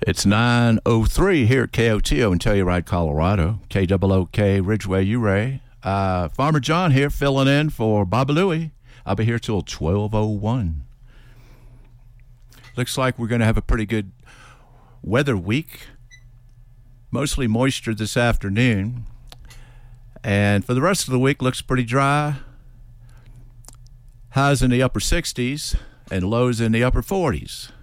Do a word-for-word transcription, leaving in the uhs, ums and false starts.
It's nine oh three here at K O T O in Telluride, Colorado. K O O K, Ridgeway, Uray. Uh, Farmer John here filling in for Bobby Louie. I'll be here till twelve oh one. Looks like we're going to have a pretty good weather week. Mostly moisture this afternoon. And for the rest of the week, looks pretty dry. Highs in the upper sixties and lows in the upper forties.